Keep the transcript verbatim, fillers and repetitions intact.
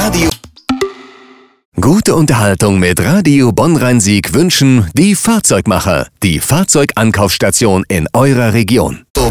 Radio. Gute Unterhaltung mit Radio Bonn-Rhein-Sieg wünschen die Fahrzeugmacher, die Fahrzeugankaufstation in eurer Region.